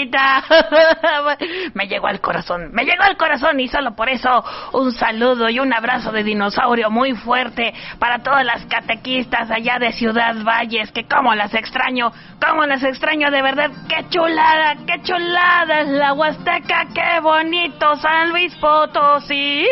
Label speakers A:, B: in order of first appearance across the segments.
A: Me llegó al corazón y solo por eso un saludo y un abrazo de dinosaurio muy fuerte para todas las catequistas allá de Ciudad Valles, que cómo las extraño de verdad. Qué chulada es la Huasteca, qué bonito San Luis Potosí.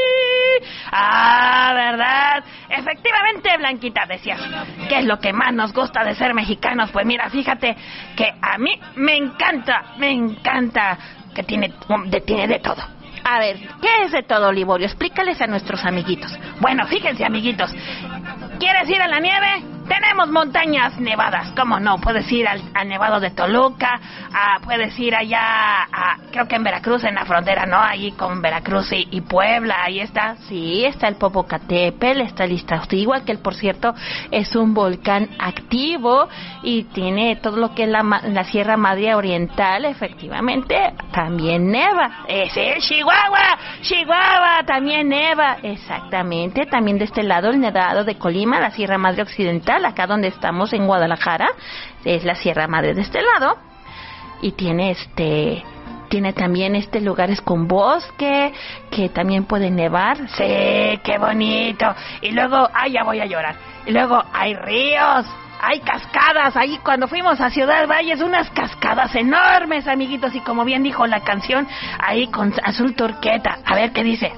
A: ¿Verdad? Efectivamente, Blanquita, decías, ¿qué es lo que más nos gusta de ser mexicanos? Pues mira, fíjate que a mí me encanta que tiene de todo. A ver, ¿qué es de todo, Liborio? Explícales a nuestros amiguitos. Bueno, fíjense, amiguitos, ¿quieres ir a la nieve? Tenemos montañas nevadas, ¿cómo no? Puedes ir al Nevado de Toluca, puedes ir allá, creo que en Veracruz, en la frontera, ¿no? Ahí con Veracruz y Puebla, ahí está. Sí, está el Popocatépetl, está el Iztaccíhuatl, que por cierto es un volcán activo y tiene todo lo que es la Sierra Madre Oriental, efectivamente, también neva. Sí, Chihuahua, también neva, exactamente, también de este lado el Nevado de Colima, la Sierra Madre Occidental, acá donde estamos en Guadalajara, es la Sierra Madre de este lado, y tiene también lugares con bosque, que también puede nevar. Sí, qué bonito. Y luego, ya voy a llorar. Y luego hay ríos, hay cascadas. Ahí cuando fuimos a Ciudad Valles, unas cascadas enormes, amiguitos, y como bien dijo la canción, ahí con azul turqueta. A ver qué dice.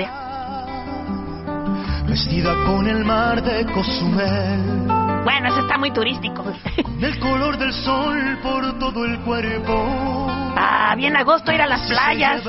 B: Vestida con el mar de Cozumel.
A: Bueno, eso está muy turístico.
B: El color del sol por todo el cuerpo.
A: Bien a gusto ir a las playas.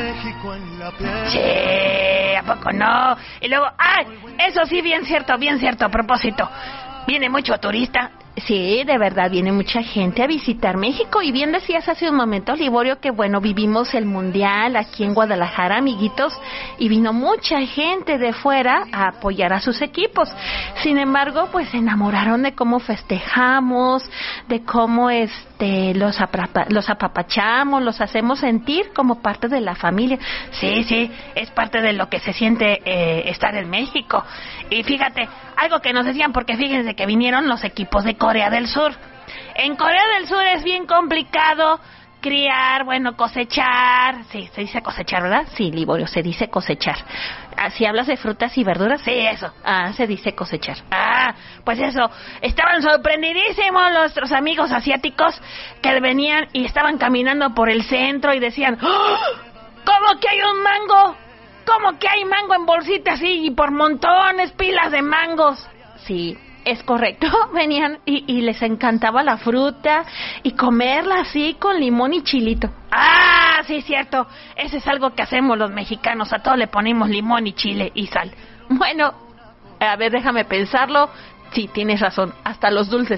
A: Sí, ¿a poco no? Y luego, eso sí, bien cierto, a propósito. Viene mucho turista. Sí, de verdad, viene mucha gente a visitar México. Y bien decías hace un momento, Liborio, que bueno, vivimos el Mundial aquí en Guadalajara, amiguitos, y vino mucha gente de fuera a apoyar a sus equipos. Sin embargo, pues se enamoraron de cómo festejamos, de cómo los apapachamos, los hacemos sentir como parte de la familia. Sí, es parte de lo que se siente estar en México. Y fíjate, algo que nos decían, porque fíjense que vinieron los equipos de Corea del Sur. En Corea del Sur es bien complicado criar, cosechar. Sí, se dice cosechar, ¿verdad? Sí, Liborio, se dice cosechar. Si hablas de frutas y verduras, sí, eso. Se dice cosechar. Pues eso. Estaban sorprendidísimos nuestros amigos asiáticos que venían y estaban caminando por el centro y decían, ¿cómo que hay un mango? ¿Cómo que hay mango en bolsitas así y por montones, pilas de mangos? Sí, es correcto. Venían y les encantaba la fruta y comerla así con limón y chilito. Sí, cierto. Ese es algo que hacemos los mexicanos. A todo le ponemos limón y chile y sal. Bueno, a ver, déjame pensarlo. Sí, tienes razón, hasta los dulces.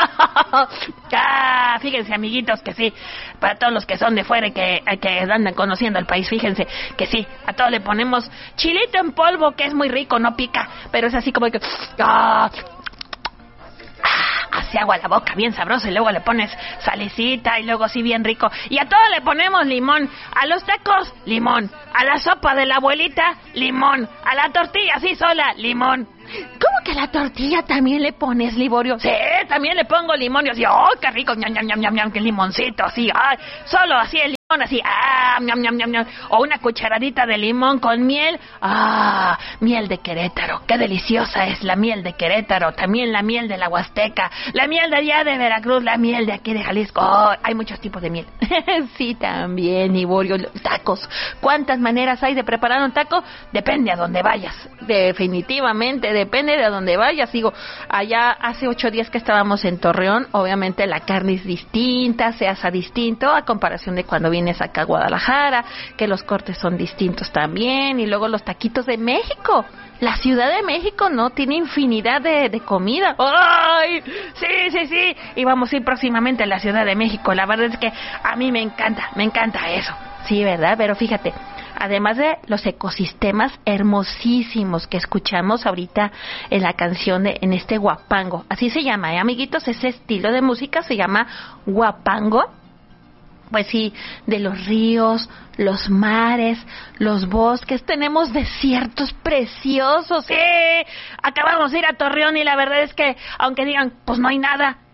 A: Fíjense, amiguitos, que sí, para todos los que son de fuera y que andan conociendo el país, fíjense que sí, a todos le ponemos chilito en polvo, que es muy rico, no pica, pero es así como que hace agua a la boca, bien sabroso, y luego le pones salecita y luego sí, bien rico. Y a todo le ponemos limón. A los tacos, limón. A la sopa de la abuelita, limón. A la tortilla así sola, limón. ¿Cómo que a la tortilla también le pones, Liborio? Sí, también le pongo limón y así, qué rico, ñam, qué limoncito, así, solo así el limón, así, ñam. O una cucharadita de limón con miel, miel de Querétaro, qué deliciosa es la miel de Querétaro, también la miel de la Huasteca, la miel de allá de Veracruz, la miel de aquí de Jalisco, hay muchos tipos de miel. Sí, también, Liborio, tacos, ¿cuántas maneras hay de preparar un taco? Depende a dónde vayas, definitivamente, depende de a dónde vayas. Digo, allá hace 8 días que estábamos en Torreón, obviamente la carne es distinta, se asa distinto a comparación de cuando vienes acá a Guadalajara, que los cortes son distintos también. Y luego los taquitos de México, la Ciudad de México, ¿no? Tiene infinidad de comida. ¡Ay! Sí. Y vamos a ir próximamente a la Ciudad de México. La verdad es que a mí me encanta eso. Sí, ¿verdad? Pero fíjate, además de los ecosistemas hermosísimos que escuchamos ahorita en la canción en este guapango, así se llama, amiguitos, ese estilo de música se llama guapango. Pues sí, de los ríos, los mares, los bosques, tenemos desiertos preciosos. Sí, acabamos de ir a Torreón y la verdad es que, aunque digan, pues no hay nada,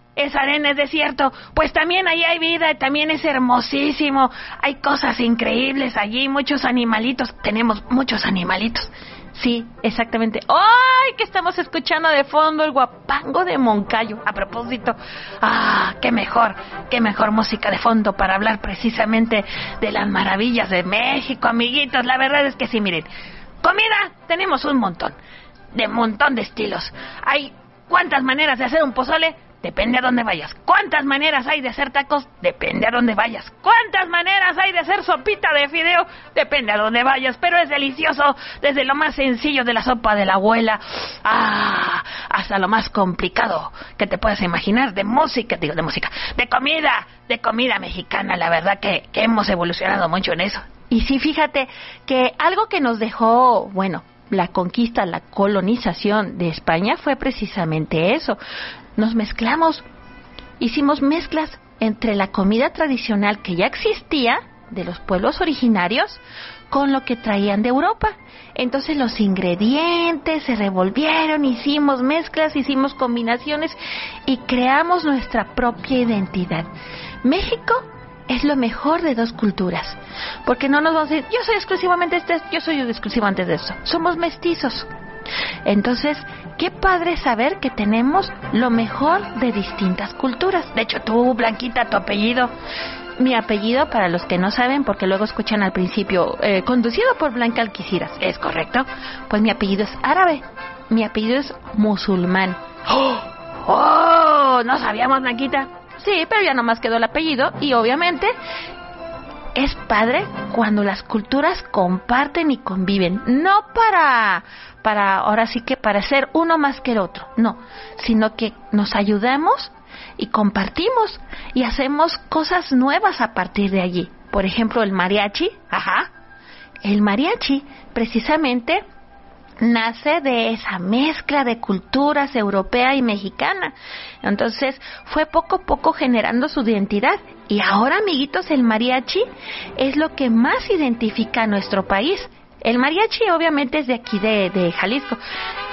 A: esa arena es desierto, pues también ahí hay vida, también es hermosísimo, hay cosas increíbles allí, muchos animalitos, tenemos muchos animalitos.
C: Sí, exactamente. ¡Ay! Que estamos escuchando de fondo el guapango de Moncayo.
A: A propósito, qué mejor música de fondo para hablar precisamente de las maravillas de México, amiguitos. La verdad es que sí, miren, comida tenemos un montón de estilos. Hay ¿cuántas maneras de hacer un pozole? Depende a dónde vayas. ¿Cuántas maneras hay de hacer tacos? Depende a dónde vayas. ¿Cuántas maneras hay de hacer sopita de fideo? Depende a dónde vayas, pero es delicioso, desde lo más sencillo de la sopa de la abuela, hasta lo más complicado que te puedas imaginar, de comida mexicana. La verdad que hemos evolucionado mucho en eso.
C: Y sí, fíjate que algo que nos dejó, bueno, la conquista, la colonización de España fue precisamente eso. Nos mezclamos, hicimos mezclas entre la comida tradicional que ya existía de los pueblos originarios con lo que traían de Europa. Entonces los ingredientes se revolvieron, hicimos mezclas, hicimos combinaciones y creamos nuestra propia identidad. México es lo mejor de dos culturas, porque no nos vamos a decir, yo soy exclusivamente yo soy exclusivamente de eso. Somos mestizos. Entonces, qué padre saber que tenemos lo mejor de distintas culturas.
A: De hecho, tú, Blanquita, tu apellido.
C: Mi apellido, para los que no saben, porque luego escuchan al principio, conducido por Blanca Alquiciras.
A: ¿Es correcto?
C: Pues mi apellido es árabe. Mi apellido es musulmán.
A: ¡Oh! ¿No sabíamos, Blanquita?
C: Sí, pero ya nomás quedó el apellido y obviamente es padre cuando las culturas comparten y conviven, no para ahora sí que para ser uno más que el otro, no, sino que nos ayudamos y compartimos y hacemos cosas nuevas a partir de allí. Por ejemplo, el mariachi, el mariachi precisamente nace de esa mezcla de culturas europea y mexicana. Entonces fue poco a poco generando su identidad. Y ahora, amiguitos, el mariachi es lo que más identifica a nuestro país. El mariachi obviamente es de aquí de Jalisco.